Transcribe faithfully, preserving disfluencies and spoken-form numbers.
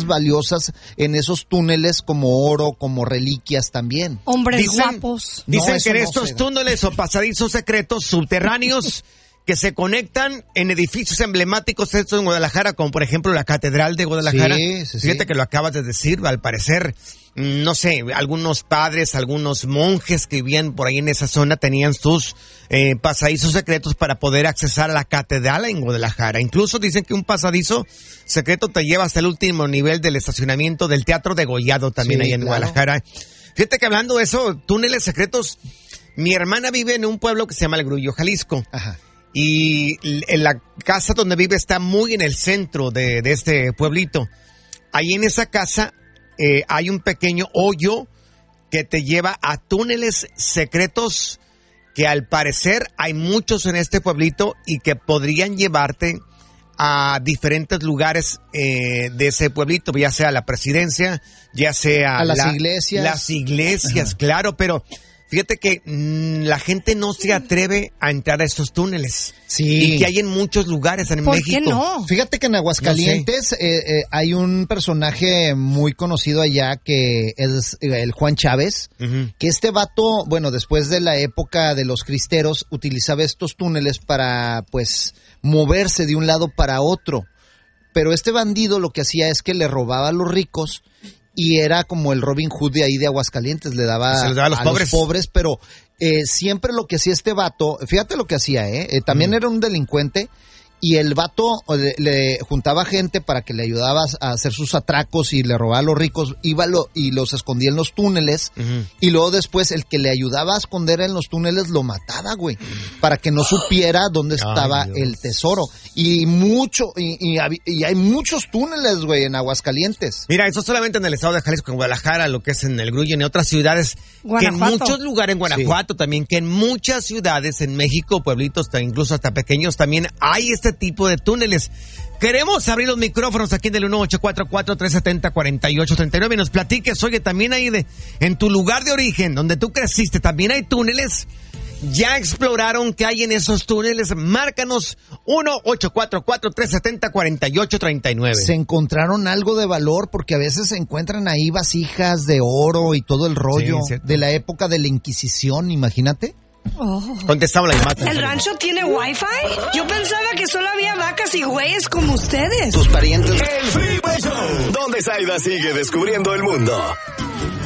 cosas valiosas en esos túneles como oro, como reliquias también. Hombres dicen, guapos. Dicen No, que en no estos sé. túneles o pasadizos secretos subterráneos que se conectan en edificios emblemáticos estos en Guadalajara, como por ejemplo la Catedral de Guadalajara. Sí, sí, sí. Fíjate que lo acabas de decir, al parecer, no sé, algunos padres, algunos monjes que vivían por ahí en esa zona tenían sus eh, pasadizos secretos para poder accesar a la catedral en Guadalajara. Incluso dicen que un pasadizo secreto te lleva hasta el último nivel del estacionamiento del Teatro Degollado también Sí, ahí en claro. Guadalajara. Fíjate que hablando de eso, túneles secretos, mi hermana vive en un pueblo que se llama El Grullo, Jalisco. Ajá. Y en la casa donde vive está muy en el centro de, de este pueblito. Ahí en esa casa eh, hay un pequeño hoyo que te lleva a túneles secretos que al parecer hay muchos en este pueblito y que podrían llevarte a diferentes lugares eh, de ese pueblito, ya sea la presidencia, ya sea a las la, iglesias. Las iglesias, Ajá. claro, pero fíjate que mmm, la gente no se atreve a entrar a estos túneles. Sí. Y que hay en muchos lugares en ¿Por México. qué no? Fíjate que en Aguascalientes no sé. eh, eh, hay un personaje muy conocido allá que es eh, el Juan Chávez, uh-huh. que este vato, bueno, después de la época de los cristeros, utilizaba estos túneles para, pues, moverse de un lado para otro. Pero este bandido lo que hacía es que le robaba a los ricos y era como el Robin Hood de ahí de Aguascalientes, le daba, Se les daba a, los, a pobres. los pobres, pero eh, siempre lo que hacía este vato, fíjate lo que hacía, ¿eh? eh también mm. era un delincuente, y el vato le, le juntaba gente para que le ayudaba a hacer sus atracos y le robaba a los ricos, iba lo, y los escondía en los túneles, uh-huh. y luego después el que le ayudaba a esconder en los túneles lo mataba, güey, para que no supiera dónde estaba Ay, el tesoro. Y mucho, y, y, y hay muchos túneles, güey, en Aguascalientes. Mira, eso solamente en el estado de Jalisco, en Guadalajara, lo que es en el Grullo, en otras ciudades, Guanajuato. Que en muchos lugares, en Guanajuato sí. también, que en muchas ciudades, en México, pueblitos, incluso hasta pequeños, también hay este tipo de túneles. Queremos abrir los micrófonos aquí en el uno ocho cuatro cuatro, tres siete cero, cuatro ocho tres nueve y nos platiques, oye, también hay de, en tu lugar de origen, donde tú creciste, también hay túneles. ¿Ya exploraron qué hay en esos túneles? Márcanos uno ocho cuatro cuatro, tres siete cero, cuatro ocho tres nueve. Se encontraron algo de valor porque a veces se encuentran ahí vasijas de oro y todo el rollo sí, de la época de la Inquisición, imagínate. Oh. Contestamos la llamada. ¿El rancho tiene wifi? Yo pensaba que solo había vacas y güeyes como ustedes. Tus parientes. El Freeway Show, donde Saida sigue descubriendo el mundo.